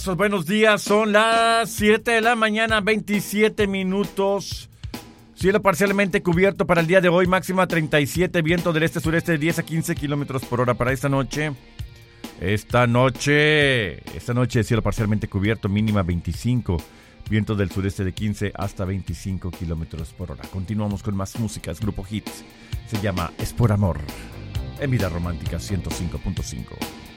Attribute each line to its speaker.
Speaker 1: Buenos días, son las 7 de la mañana, 27 minutos. Cielo parcialmente cubierto para el día de hoy, máxima 37, viento del este-sureste de 10 a 15 kilómetros por hora para esta noche. Esta noche, cielo parcialmente cubierto, mínima 25, viento del sureste de 15 hasta 25 kilómetros por hora. Continuamos con más músicas, Grupo Hits, se llama Es por Amor, en Vida Romántica 105.5.